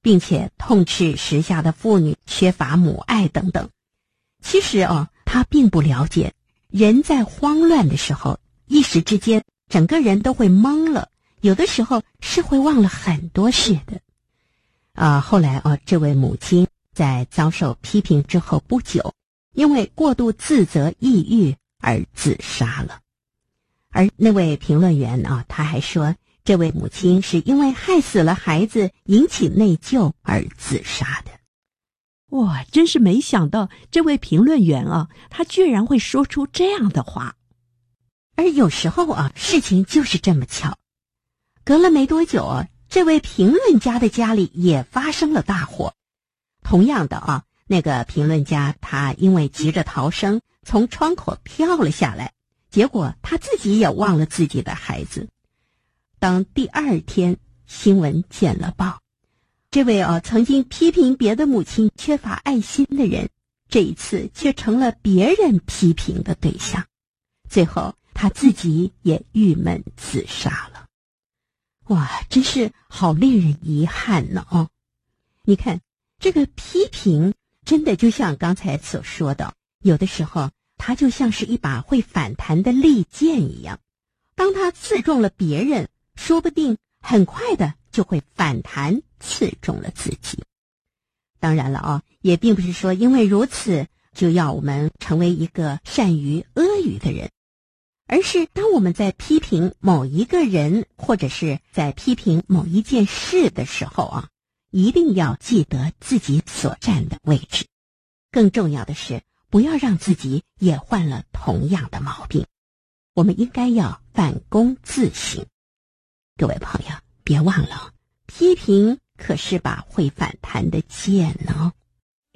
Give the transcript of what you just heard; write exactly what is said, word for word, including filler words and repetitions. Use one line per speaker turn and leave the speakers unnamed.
并且痛斥时下的妇女缺乏母爱等等。其实哦，他并不了解，人在慌乱的时候，一时之间整个人都会懵了，有的时候是会忘了很多事的。啊，后来哦，这位母亲在遭受批评之后不久，因为过度自责抑郁而自杀了。而那位评论员啊，他还说，这位母亲是因为害死了孩子，引起内疚而自杀的。
哇，真是没想到这位评论员啊，他居然会说出这样的话。
而有时候啊，事情就是这么巧。隔了没多久啊，这位评论家的家里也发生了大火。同样的啊，那个评论家他因为急着逃生，从窗口跳了下来，结果他自己也忘了自己的孩子。当第二天新闻见了报，这位啊曾经批评别的母亲缺乏爱心的人，这一次却成了别人批评的对象。最后他自己也郁闷自杀了。哇，真是好令人遗憾呢哦！你看，这个批评真的就像刚才所说的，有的时候它就像是一把会反弹的利剑一样，当它刺中了别人，说不定很快的就会反弹刺中了自己。当然了啊，也并不是说因为如此就要我们成为一个善于阿谀的人，而是当我们在批评某一个人或者是在批评某一件事的时候啊，一定要记得自己所站的位置。更重要的是，不要让自己也患了同样的毛病。我们应该要反躬自省。各位朋友，别忘了，批评可是把会反弹的剑呢。